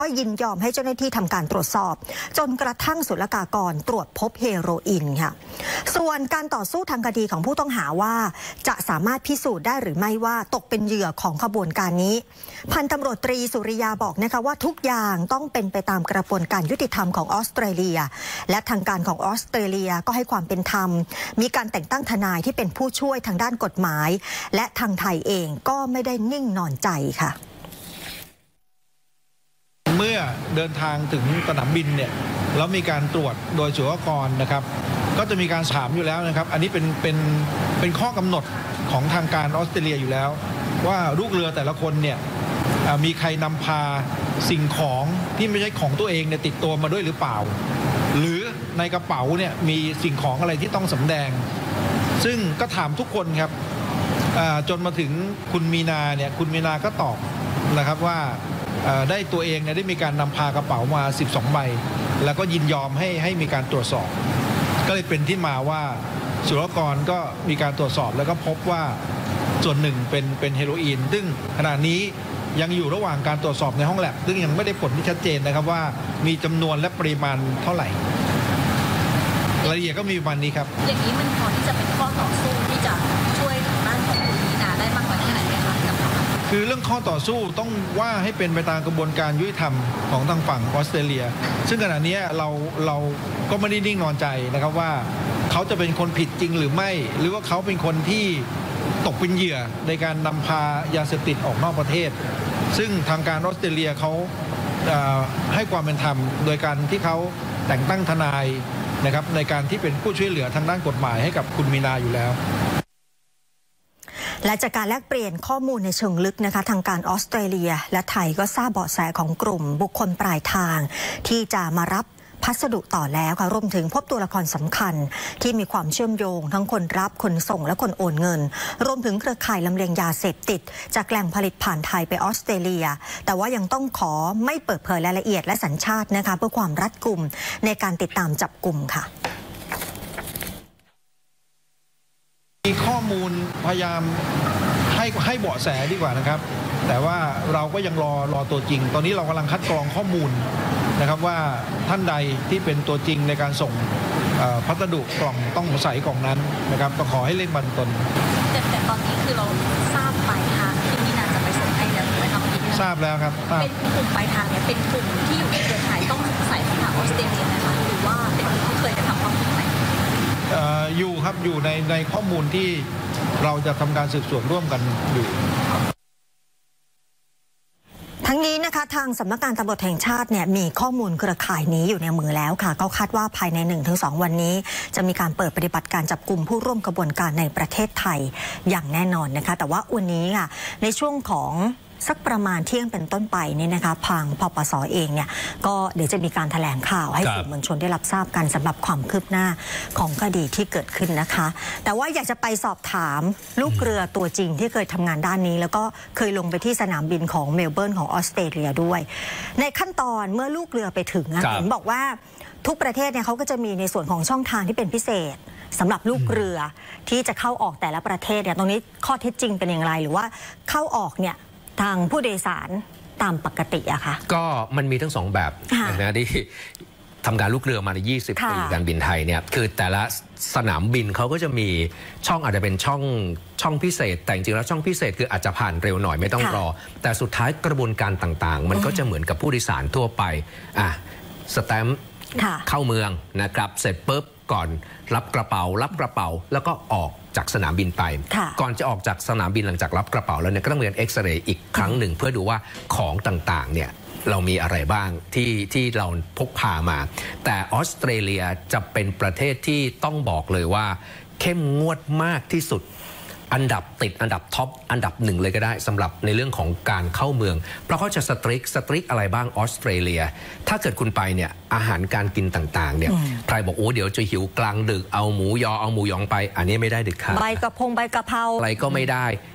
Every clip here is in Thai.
ก็ยินยอมให้เจ้าหน้าที่ทำการตรวจสอบจนกระทั่งศุลกากรตรวจพบเฮโรอีนค่ะส่วนการต่อสู้ทางคดีของผู้ต้องหาว่าจะสามารถพิสูจน์ได้หรือไม่ว่าตกเป็นเหยื่อของขบวนการนี้พันตำรวจตรีสุริยาบอกนะคะว่าทุกอย่างต้องเป็นไปตามกระบวนการยุติธรรมของออสเตรเลียและทางการของออสเตรเลียก็ให้ความเป็นธรรมมีการแต่งตั้งทนายที่เป็นผู้ช่วยทางด้านกฎหมายและทางไทยเองก็ไม่ได้นิ่งนอนใจค่ะเมื่อเดินทางถึงสนามบินเนี่ยแล้วมีการตรวจโดยศุลกากรนะครับก็จะมีการถามอยู่แล้วนะครับอันนี้เป็นข้อกำหนดของทางการออสเตรเลียอยู่แล้วว่าลูกเรือแต่ละคนเนี่ยมีใครนำพาสิ่งของที่ไม่ใช่ของตัวเองเนี่ยติดตัวมาด้วยหรือเปล่าหรือในกระเป๋าเนี่ยมีสิ่งของอะไรที่ต้องสำแดงซึ่งก็ถามทุกคนครับจนมาถึงคุณมีนาเนี่ยคุณมีนาก็ตอบนะครับว่าได้ตัวเองเนี่ยได้มีการนำพากระเป๋ามา12 ใบแล้วก็ยินยอมให้มีการตรวจสอบก็เลยเป็นที่มาว่าศุลกากรก็มีการตรวจสอบแล้วก็พบว่าส่วนหนึ่งเป็นเฮโรอีนซึ่งขณะนี้ยังอยู่ระหว่างการตรวจสอบในห้องแลบซึ่งยังไม่ได้ผลที่ชัดเจนนะครับว่ามีจำนวนและปริมาณเท่าไหร่รายละเอียดก็มีประมาณนี้ครับอย่างนี้มันพอที่จะเป็นข้อต่อสู้ที่จะช่วยทางด้านของคุณมีนาได้มากกว่าแค่ไหนไหมคะคือเรื่องข้อต่อสู้ต้องว่าให้เป็นไปตามกระบวนการยุติธรรมของทางฝั่งออสเตรเลียซึ่งขณะนี้เราก็ไม่ได้นิ่งนอนใจนะครับว่าเขาจะเป็นคนผิดจริงหรือไม่หรือว่าเขาเป็นคนที่ตกเป็นเหยื่อในการนำพายาเสพติดออกนอกประเทศซึ่งทางการออสเตรเลียเขาให้ความเป็นธรรมโดยการที่เขาแต่งตั้งทนายนะครับในการที่เป็นผู้ช่วยเหลือทางด้านกฎหมายให้กับคุณมีนาอยู่แล้วและจากการแลกเปลี่ยนข้อมูลในเชิงลึกนะคะทางการออสเตรเลียและไทยก็ทราบเบาะแสของกลุ่มบุคคลปลายทางที่จะมารับพัสดุต่อแล้วค่ะรวมถึงพบตัวละครสำคัญที่มีความเชื่อมโยงทั้งคนรับคนส่งและคนโอนเงินรวมถึงเครือข่ายลำเลียงยาเสพติดจากแหล่งผลิตผ่านไทยไปออสเตรเลียแต่ว่ายังต้องขอไม่เปิดเผยรายละเอียดและสัญชาตินะคะเพื่อความรัดกุมในการติดตามจับกุมค่ะมีข้อมูลพยายามให้เบาะแสดีกว่านะครับแต่ว่าเราก็ยังรอตัวจริงตอนนี้เรากำลังคัดกรองข้อมูลนะครับว่าท่านใดที่เป็นตัวจริงในการส่งพัสดุกล่องต้องสงสัยกล่องนั้นนะครับก็ขอให้เร่งบันทึกแต่ตอนนี้คือเราทราบปลายทางที่มีนาจะไปส่งให้แล้วไหมครับทราบแล้วครับเป็นกลุ่มปลายทางเนี่ยเป็นกลุ่มที่อยู่ในเครือข่ายต้องสงสัยของทางออสเตรเลียนะคะหรือว่าเป็นกลุ่มที่เคยกระทำความผิดไหมอยู่ครับอยู่ในข้อมูลที่เราจะทำการสืบสวนร่วมกันอยู่ทั้งนี้นะคะทางสำนักงานตำรวจแห่งชาติเนี่ยมีข้อมูลเครือข่ายนี้อยู่ในมือแล้วค่ะก็คาดว่าภายใน 1-2 วันนี้จะมีการเปิดปฏิบัติการจับกุมผู้ร่วมกระบวนการในประเทศไทยอย่างแน่นอนนะคะแต่ว่าวันนี้ค่ะในช่วงของสักประมาณเที่ยงเป็นต้นไปนี่นะคะทางปปส.เองเนี่ยก็เดี๋ยวจะมีการแถลงข่าวให้สื่อมวลชนได้รับทราบกันสำหรับความคืบหน้าของคดีที่เกิดขึ้นนะคะแต่ว่าอยากจะไปสอบถามลูกเรือตัวจริงที่เคยทำงานด้านนี้แล้วก็เคยลงไปที่สนามบินของเมลเบิร์นของออสเตรเลียด้วยในขั้นตอนเมื่อลูกเรือไปถึงเห็นบอกว่าทุกประเทศเนี่ยเขาก็จะมีในส่วนของช่องทางที่เป็นพิเศษสำหรับลูกเรือที่จะเข้าออกแต่ละประเทศเนี่ยตรงนี้ข้อเท็จจริงเป็นอย่างไรหรือว่าเข้าออกเนี่ยทางผู้โดยสารตามปกติอะค่ะก็มันมีทั้ง2แบบนะที่ทำการลูกเรือมาใน20 ปีการบินไทยเนี่ยคือแต่ละสนามบินเขาก็จะมีช่องอาจจะเป็นช่องพิเศษแต่จริงๆแล้วช่องพิเศษคืออาจจะผ่านเร็วหน่อยไม่ต้องรอแต่สุดท้ายกระบวนการต่างๆมันก็จะเหมือนกับผู้โดยสารทั่วไปสแตมป์เข้าเมืองนะครับเสร็จปุ๊บก่อนรับกระเป๋าแล้วก็ออกจากสนามบินไปก่อนจะออกจากสนามบินหลังจากรับกระเป๋าแล้วเนี่ยก็ต้องเรียนเอ็กซเรย์อีกครั้งหนึ่งเพื่อดูว่าของต่างๆเนี่ยเรามีอะไรบ้างที่เราพกพามาแต่ออสเตรเลียจะเป็นประเทศที่ต้องบอกเลยว่าเข้มงวดมากที่สุดอันดับท็อปอันดับ1เลยก็ได้สำหรับในเรื่องของการเข้าเมืองเพราะเขาจะสตริกอะไรบ้างออสเตรเลียถ้าเกิดคุณไปเนี่ยอาหารการกินต่างๆเนี่ยใครบอกโอ้เดี๋ยวจะหิวกลางดึกเอาหมูยองไปอันนี้ไม่ได้เด็ดขาดใบกะเพราอะไรก็ไม่ได้เขา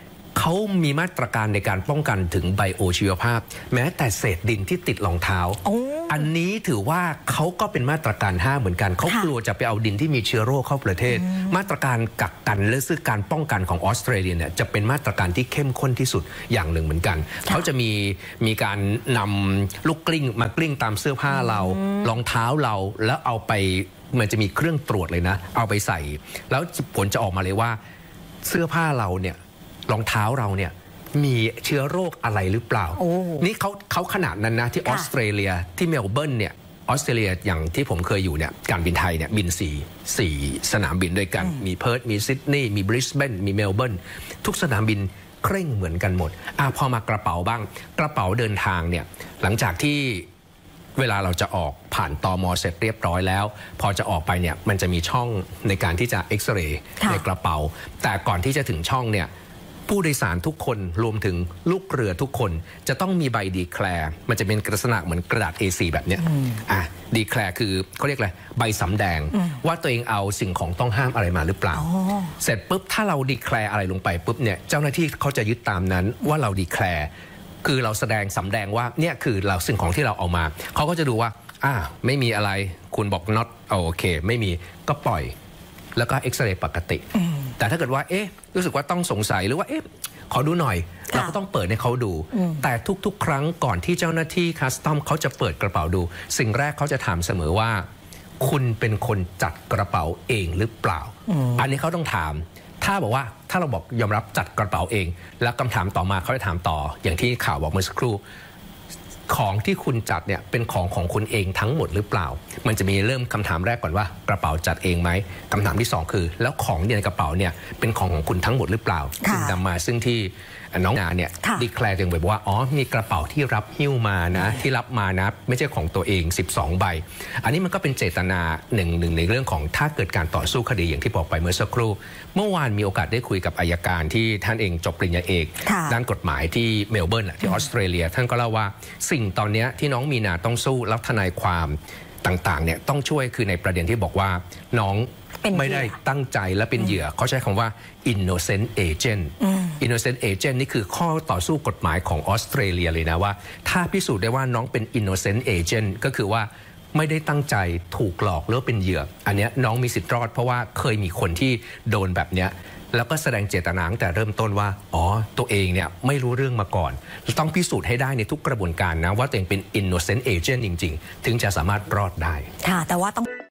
เขามีมาตรการในการป้องกันถึงไบโอชีวภาพแม้แต่เศษดินที่ติดรองเท้าอันนี้ถือว่าเขาก็เป็นมาตรการห้ามเหมือนกันเขากลัวจะไปเอาดินที่มีเชื้อโรคเข้าประเทศมาตรการกักกันและซึ่งการป้องกันของออสเตรเลียเนี่ยจะเป็นมาตรการที่เข้มข้นที่สุดอย่างหนึ่งเหมือนกันเขาจะมีการนำลูกกลิ้งมากลิ้งตามเสื้อผ้าเรารองเท้าเราแล้วเอาไปมันจะมีเครื่องตรวจเลยนะเอาไปใส่แล้วผลจะออกมาเลยว่าเสื้อผ้าเราเนี่ยรองเท้าเราเนี่ยมีเชื้อโรคอะไรหรือเปล่านี่เขาขนาดนั้นนะที่ออสเตรเลียที่เมลเบิร์นเนี่ยออสเตรเลียอย่างที่ผมเคยอยู่เนี่ยการบินไทยเนี่ยบิน4สนามบินด้วยกันมีเพิร์ธมีซิดนีย์มีบริสเบนมีเมลเบิร์นทุกสนามบินเคร่งเหมือนกันหมดพอมากระเป๋าบ้างกระเป๋าเดินทางเนี่ยหลังจากที่เวลาเราจะออกผ่านตม.เสร็จเรียบร้อยแล้วพอจะออกไปเนี่ยมันจะมีช่องในการที่จะเอ็กซเรย์ในกระเป๋าแต่ก่อนที่จะถึงช่องเนี่ยผู้โดยสารทุกคนรวมถึงลูกเรือทุกคนจะต้องมีใบดีแคลร์มันจะเป็นลักษณะเหมือนกระดาษ A4 แบบเนี้ยดีแคลร์คือเขาเรียกอะไรใบสำแดงว่าตัวเองเอาสิ่งของต้องห้ามอะไรมาหรือเปล่าเสร็จปุ๊บถ้าเราดีแคลร์อะไรลงไปปุ๊บเนี่ยเจ้าหน้าที่เขาจะยึดตามนั้นว่าเราดีแคลร์คือเราสำแดงว่าเนี่ยคือเราสิ่งของที่เราเอามาเขาก็จะดูว่าไม่มีอะไรคุณบอก not โอเคไม่มีก็ปล่อยแล้วก็เอ็กซเรย์ปกติแต่ถ้าเกิดว่ารู้สึกว่าต้องสงสัยหรือว่าขอดูหน่อยเราก็ต้องเปิดให้เขาดูแต่ทุกๆครั้งก่อนที่เจ้าหน้าที่คัสตอมเขาจะเปิดกระเป๋าดูสิ่งแรกเขาจะถามเสมอว่าคุณเป็นคนจัดกระเป๋าเองหรือเปล่าอันนี้เขาต้องถามถ้าเราบอกยอมรับจัดกระเป๋าเองแล้วคำถามต่อมาเขาจะถามต่ออย่างที่ข่าวบอกเมื่อสักครู่ของที่คุณจัดเนี่ยเป็นของคุณเองทั้งหมดหรือเปล่ามันจะมีเริ่มคำถามแรกก่อนว่ากระเป๋าจัดเองไหมคำถามที่2คือแล้วของในกระเป๋าเนี่ยเป็นของคุณทั้งหมดหรือเปล่าซึ่งนำมาซึ่งที่น้องนาเนี่ยดีแคลร์เองบอกว่ามีกระเป๋าที่รับหิ้วมานะที่รับมานะไม่ใช่ของตัวเอง12ใบอันนี้มันก็เป็นเจตนาหนึ่งในเรื่องของถ้าเกิดการต่อสู้คดีอย่างที่บอกไปเมื่อสักครู่เมื่อวานมีโอกาสได้คุยกับอัยการที่ท่านเองจบปริญญาเอกด้านกฎหมายที่เมลเบิร์นที่ออสเตรเลียท่านก็เล่าว่าสิ่งตอนนี้ที่น้องมีนาต้องสู้แล้วทนายความต่างๆเนี่ยต้องช่วยคือในประเด็นที่บอกว่าน้องไม่ได้ตั้งใจและเป็นเหยื่อเขาใช้คำว่า innocent agent innocent agent นี่คือข้อต่อสู้กฎหมายของออสเตรเลียเลยนะว่าถ้าพิสูจน์ได้ว่าน้องเป็น innocent agent ก็คือว่าไม่ได้ตั้งใจถูกหลอกหรือเป็นเหยื่ออันนี้น้องมีสิทธิ์รอดเพราะว่าเคยมีคนที่โดนแบบเนี้ยแล้วก็แสดงเจตนาตั้งแต่เริ่มต้นว่าตัวเองเนี่ยไม่รู้เรื่องมาก่อนต้องพิสูจน์ให้ได้ในทุกกระบวนการนะว่าตัวเองเป็น innocent agent จริงๆถึงจะสามารถรอดได้ค่ะแต่ว่าต้อง